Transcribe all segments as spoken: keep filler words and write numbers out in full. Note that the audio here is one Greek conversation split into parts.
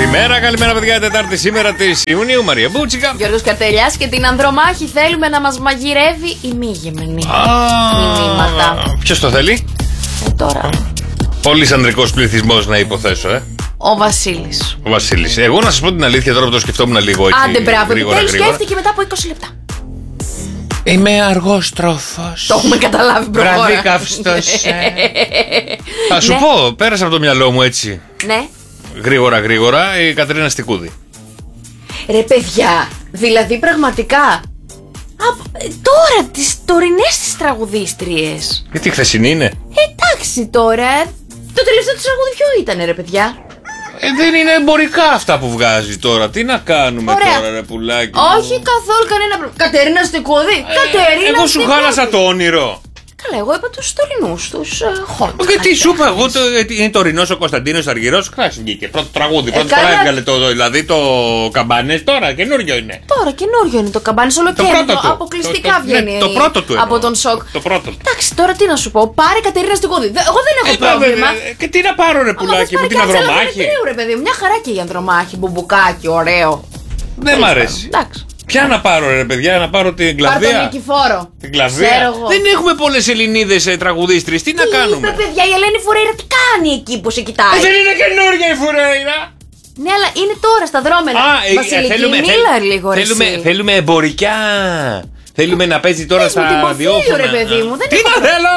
Καλημέρα, καλημέρα παιδιά, Τετάρτη σήμερα της Ιουνίου, Μαρία Μπούτσικα. Γιώργος Καρτελιάς και την Ανδρομάχη θέλουμε να μας μαγειρεύει η μη γεμενή. Μηνύματα. Ποιος το θέλει? Ε, τώρα. Πολύς ανδρικός πληθυσμός να υποθέσω, ε. Ο Βασίλης. Ο Βασίλης. Εγώ να σας πω την αλήθεια τώρα που το σκεφτόμουν λίγο έτσι. Άντε μπράβο, γρήγορα, επιτέλους γρήγορα. σκέφτηκε μετά από είκοσι λεπτά. Είμαι αργός τρόφος. Το έχουμε καταλάβει προχώρα. Βραδύ καύστος. Θα σου Ναι. πω, πέρασε από το μυαλό μου έτσι. Ναι. Γρήγορα, γρήγορα, η Κατερίνα Στικούδη. Ρε παιδιά, δηλαδή πραγματικά. Από, ε, τώρα, τις τωρινές τις τραγουδίστριες. Γιατί χθεσινή είναι. Εντάξει τώρα, το τελευταίο του τραγούδι ποιο ήτανε ρε παιδιά? Ε, δεν είναι εμπορικά αυτά που βγάζει τώρα. Τι να κάνουμε Ωραία. τώρα, ρε πουλάκι. Όχι καθόλου κανένα πρόβλημα. Κατερίνα Στικούδη, Ε, Κατερίνα Εγώ σου Στικούδη. χάλασα το όνειρο. Καλά, εγώ είπα τους τωρινούς, τους uh, hot. Γιατί σου είπα εγώ, το, είναι τωρινός ο Κωνσταντίνος Αργυρός. Χθες βγήκε. Πρώτο τραγούδι, πρώτη Ε, φορά καλά. έβγαλε το, δηλαδή το καμπάνες. Τώρα καινούριο είναι. Τώρα καινούριο είναι το καμπάνι, Το ολοκαίρινο. πρώτο του. Αποκλειστικά Το- το- ναι, βγαίνει το πρώτο του από εννοώ. τον σοκ. Το πρώτο του. Εντάξει, τώρα τι να σου πω, πάρε Κατερίνα Στικούδη. Δε- Εγώ δεν έχω Ε, πρόβλημα. βέβαια, Και τι να πάρω, ρε Άμα πουλάκι θες μου, πάρε την κάτι άλλο Ανδρομάχη. Δημητρίου, ρε παιδί μου. Μια χαρά και η Ανδρομάχη, μπουμπουκάκι, ωραίο. Δεν μ' αρέσει. Εντάξει. Ποια να πάρω, ρε παιδιά, να πάρω την Πάρ' τον Κλαβδία. Νικηφόρο. Την Κλαβδία. Ξέρω εγώ. Δεν έχουμε πολλές Ελληνίδες ε, τραγουδίστριες. Τι να Τι κάνουμε. είπε, παιδιά, η Ελένη Φουρέιρα τι κάνει εκεί που σε κοιτάει. Ε, δεν είναι καινούργια η Φουρέιρα. Ναι, αλλά είναι τώρα στα δρόμενα. ε, Βασιλική, θέλουμε, μίλα λίγο ρε θέλουμε, εσύ. θέλουμε εμπορικά. Θέλουμε να παίζει τώρα Πες μου στα την Ποφίλιο, ραδιόφωνα. ρε παιδί μου, δεν Τι έχω- να θέλω.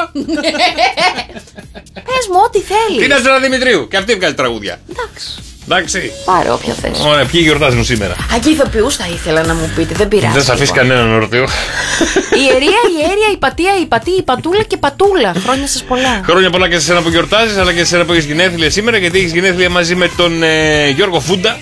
Πες μου ό,τι θέλεις. Τι να ζω Δημητρίου. Και αυτή βγάζει τραγούδια. Εντάξει, Εντάξει. πάρε όποια θες. Ωραία, ποιοι γιορτάζουν σήμερα. Α, και ηθοποιούς θα ήθελα να μου πείτε, δεν πειράζει. Δεν θα αφήσει λοιπόν. κανέναν ορθίο. Η Ιερία, η Αίρια, η Πατία, η Πατή, η Πατούλα και Πατούλα. Χρόνια σας πολλά. Χρόνια πολλά και σε εσένα που γιορτάζει, αλλά και σε εσένα που έχει γενέθλια σήμερα, γιατί έχει γενέθλια μαζί με τον ε, Γιώργο Φούντα.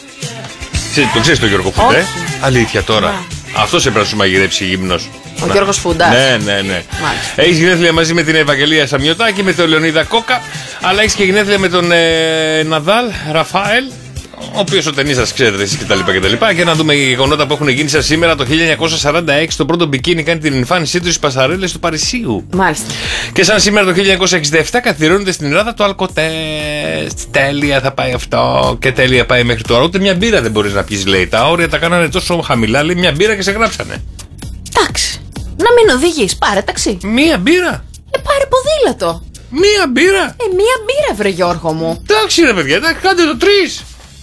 Ξέρεις, το ξέρει τον Γιώργο Φούντα, ε? Όχι. Αλήθεια τώρα. Να. Αυτό έπρεπε να σου μαγειρέψει γύμνος. Ο Να. Γιώργος Φούντας. Ναι, ναι, ναι. Μάλιστα. Έχει γενέθλια μαζί με την Ευαγγελία Σαμιωτάκη, με τον Λεωνίδα Κόκα, αλλά έχει και γενέθλια με τον ε, Ναδάλ Ραφάελ, ο οποίο ο ταινίστα ξέρετε εσείς κτλ. Και, και να δούμε οι γεγονότα που έχουν γίνει σας σήμερα. Το χίλια εννιακόσια σαράντα έξι το πρώτο μπικίνι κάνει την εμφάνισή του στις πασαρέλες του Παρισίου. Μάλιστα. Και σαν σήμερα το χίλια εννιακόσια εξήντα επτά καθιερώνεται στην Ελλάδα το αλκοτέστ. Τέλεια θα πάει αυτό και τέλεια πάει μέχρι τώρα. Ούτε μια μπύρα δεν μπορείς να πιεις, λέει. Τα όρια τα κάνανε τόσο χαμηλά, λέει μια μπύρα και σε γράψανε. Εντάξει. Να μην οδηγείς, πάρε ταξί. Μία μπύρα. Ε, πάρε ποδήλατο. Μία μπύρα. Ε, μία μπύρα, βρε Γιώργο μου. Εντάξει ρε παιδιά, εντάξει, κάντε το τρεις.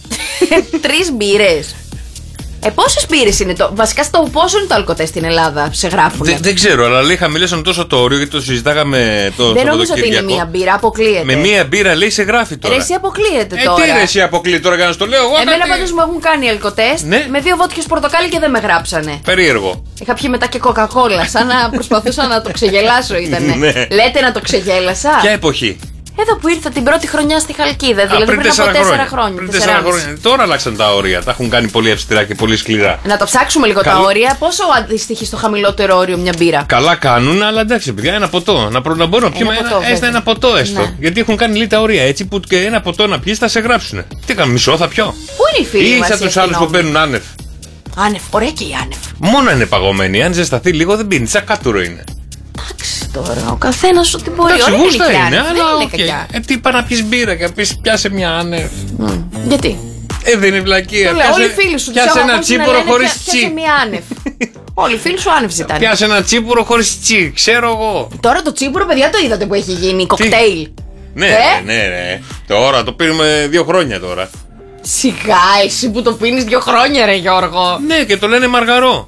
Τρεις μπύρες. Ε, πόσες μπύρες είναι το. Βασικά, στο πόσο είναι το αλκοτέ στην Ελλάδα, σε γράφουνε. Δεν, δεν ξέρω, αλλά λέει χαμηλέσαν τόσο το όριο γιατί το συζητάγαμε το Δεν νομίζω ότι είναι Σαββατοκύριακο. μία μπύρα, αποκλείεται. Με μία μπύρα λέει σε γράφει τώρα. Ρε, εσύ αποκλείεται Ε, τώρα. τι ρε, εσύ αποκλεί τώρα για να στο λέω εγώ. Εμένα κάτι- πάντως μου έχουν κάνει αλκοτέστ Ναι. με δύο βότκες πορτοκάλι και δεν με γράψανε. Περίεργο. Είχα πιει μετά και κοκακόλα, σαν να προσπαθούσα να το ξεγελάσω ήτανε. Ναι. Λέτε να το ξεγέλασα. Ποια εποχή. Εδώ που ήρθα την πρώτη χρονιά στη Χαλκίδα, Α, δηλαδή πριν, τέσσερα από τέσσερα χρόνια. Πριν τέσσερα τέσσερα και μισή. χρόνια. Τώρα αλλάξαν τα όρια. Τα έχουν κάνει πολύ αυστηρά και πολύ σκληρά. Να το ψάξουμε λίγο Καλό. τα όρια. Πόσο αντιστοιχεί στο χαμηλότερο όριο μια μπύρα. Καλά κάνουν, αλλά εντάξει, παιδιά, ένα ποτό. Να, προ, να μπορούμε να πιούμε Ένα ένα, ποτό, έστω βέβαια. ένα ποτό έστω. Ναι. Γιατί έχουν κάνει λίγα όρια έτσι που και ένα ποτό να πιει θα σε γράψουν. Τι κάνουμε, μισό θα πιω. Πού είναι οι φίλοι Ή μας σαν οι του άλλου που αστυνόμοι? παίρνουν άνευ. Άνευ, ωραία και η άνευ. Μόνο είναι παγωμένοι. Αν ζεσταθεί λίγο δεν πίνει. Σαν κάτουρο είναι. Εντάξει τώρα, ο καθένα ό,τι μπορεί. Εντάξει, Ωραία γούστα και η είναι, άνευ, δεν αλλά είναι οκ. κακιά. Ε, τι είπα να πιει μπύρα και να πει πιάσε μια άνευ. Μμ, Γιατί. Ε, δεν είναι βλακεία. Το λέω, όλοι οι φίλοι σου τους Πιάσε έχω ένα ακούσει να τσίπουρο λένε, χωρί «Πιά- πιάσε τσι. μία άνευ. Όλοι οι φίλοι σου άνευ ζητάνε. Πιάσε ένα τσίπουρο χωρί τσι. Ξέρω εγώ. Τώρα το τσίπουρο, παιδιά, το είδατε που έχει γίνει. Κοκτέιλ. Ναι, Ε? ναι, ναι. Τώρα το πίνουμε δύο χρόνια τώρα. Σιγά, εσύ που το πίνεις δύο χρόνια, ρε Γιώργο. Ναι, και το λένε μαργαρό.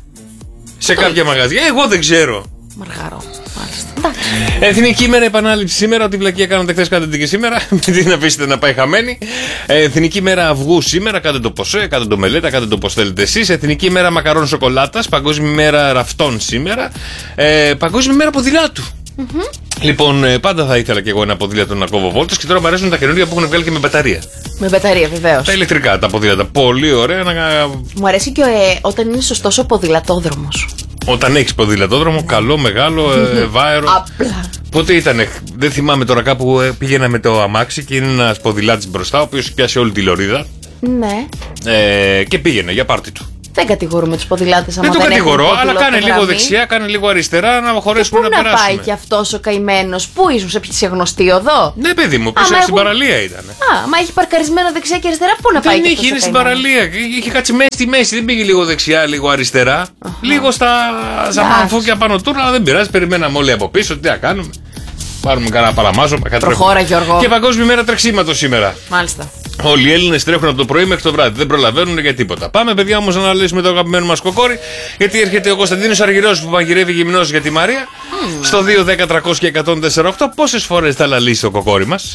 Σε κάποια μαγαζιά. Εγώ δεν ξέρω. Μαργαρό. Μάλιστα. Εντάξει. Εθνική ημέρα επανάληψη σήμερα. Ό,τι βλακία κάνατε χθε, κάντε την και σήμερα. Μην την αφήσετε να πάει χαμένη. Ε, Εθνική ημέρα αυγού σήμερα. Κάντε το ποσέ, κάντε το μελέτα, κάντε το πώ θέλετε εσεί. Εθνική ημέρα μακαρών σοκολάτα. Παγκόσμια ημέρα ραφτών σήμερα. Ε, Παγκόσμια ημέρα ποδηλάτου. Mm-hmm. Λοιπόν, ε, πάντα θα ήθελα και εγώ ένα ποδήλατο να κόβω βόλτες και τώρα μου αρέσουν τα καινούργια που έχουν βγάλει και με μπαταρία. Με μπαταρία, βεβαίως. Τα ηλεκτρικά τα ποδήλατα. Πολύ ωραία. Να... Μου αρέσει και ε, όταν είναι σωστός ο ποδηλατόδρομος. Όταν έχει ποδηλατόδρομο, καλό, μεγάλο, ε, βάερο. Απλά. Πότε ήτανε, δεν θυμάμαι τώρα, κάπου ε, πήγαινα με το αμάξι και είναι ένας ποδηλάτης μπροστά, ο οποίος πιάσε όλη τη λωρίδα Ναι. ε, και πήγαινε για πάρτι του. Δεν κατηγορούμε τους ποδηλάτες άμα Δεν το δεν κατηγορώ, έχουν αλλά κάνε ποδηλατογραμμή. λίγο δεξιά, κάνε λίγο αριστερά να χωρέσουμε Πού να, να περάσουμε. πάει και αυτός ο καημένος, πού ήσουν, σε, σε γνωστή οδό? Ναι, παιδί μου, πίσω Άμα στην έχουν- παραλία ήταν. Α, μα έχει παρκαρισμένο δεξιά και αριστερά, πού να πάει Δεν και είχε, αυτός ο είναι στην καημένος? παραλία. Είχε κάτσει μέσα στη μέση. Δεν πήγε λίγο δεξιά, λίγο αριστερά. Λίγο στα ζαμανφούκια πάνω του, αλλά δεν πειράζει. Περιμέναμε όλοι από πίσω. Τι να κάνουμε. Πάρουμε κανένα παραμάζωμα. Προχώρα, Γιώργο. Και Παγκόσμια Μέρα Τρεξίματος σήμερα. Μάλιστα. Όλοι οι Έλληνες τρέχουν από το πρωί μέχρι το βράδυ. Δεν προλαβαίνουν για τίποτα. Πάμε, παιδιά, όμως να αναλύσουμε το αγαπημένο μας κοκόρι. Γιατί έρχεται ο Κωνσταντίνος Αργυρός που μαγειρεύει γυμνός για τη Μαρία. Mm. Στο δύο δέκα τριακόσια εκατόν τέσσερα οκτώ. Πόσες φορές θα λαλήσει το κοκόρι μας?